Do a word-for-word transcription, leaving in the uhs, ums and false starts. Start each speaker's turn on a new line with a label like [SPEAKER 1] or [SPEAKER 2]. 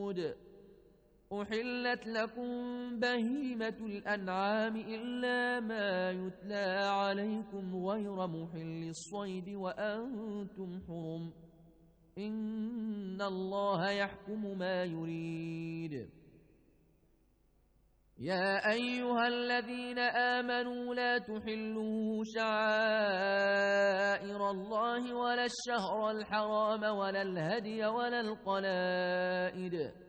[SPEAKER 1] ثمود أحلت لكم بهيمة الأنعام إلا ما يتلى عليكم غير محل الصيد وأنتم حرم إن الله يحكم ما يريد. يا أيها الذين آمنوا لا تحلوا شعائر الله ولا الشهر الحرام ولا الهدي ولا القلائد